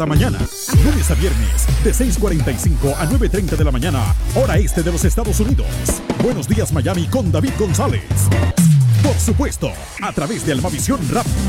mañana, lunes a viernes, de 6:45 a 9:30 de la mañana, hora este de los Estados Unidos. Buenos días, Miami, con David González. Por supuesto, a través de Almavisión Rap.